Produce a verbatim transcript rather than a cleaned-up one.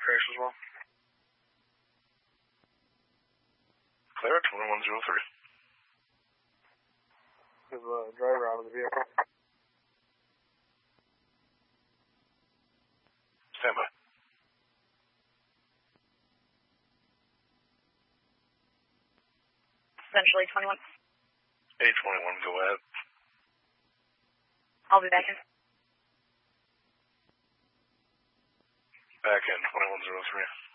crash as well. Clear at twenty-one oh three. There's a driver out of the vehicle. Stand by. Essentially twenty-one. eight twenty-one, go ahead. I'll be back in. Back in, twenty-one oh three.